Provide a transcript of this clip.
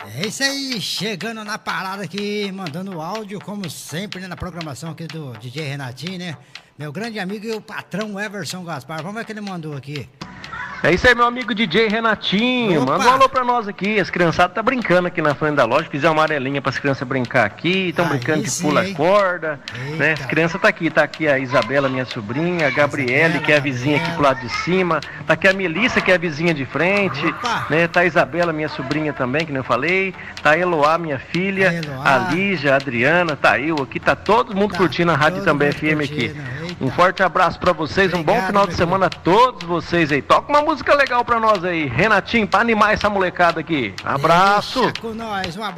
É isso aí, chegando na parada aqui, mandando áudio, como sempre, né, na programação aqui do DJ Renatinho, né? Meu grande amigo e o patrão Everson Gaspar. Vamos ver o que ele mandou aqui. É isso aí, meu amigo DJ Renatinho. Opa! Manda um alô pra nós aqui. As criançadas tá brincando aqui na frente da loja. Fizeram uma amarelinha pras crianças brincar aqui. Estão brincando de pula-corda. Né? As crianças tá aqui a Isabela, minha sobrinha, a Gabriele, que é a vizinha aqui pro lado de cima. Tá aqui a Melissa, que é a vizinha de frente. Né? Tá a Isabela, minha sobrinha também, que nem eu falei. Tá a Eloá, minha filha. A Lígia, a Adriana, tá eu aqui. Tá todo mundo curtindo a Rádio Também FM aqui. Um forte abraço pra vocês, um bom final de semana a todos vocês aí. Toca uma música legal pra nós aí, Renatinho, pra animar essa molecada aqui. Abraço! Deixa com nós, um abraço.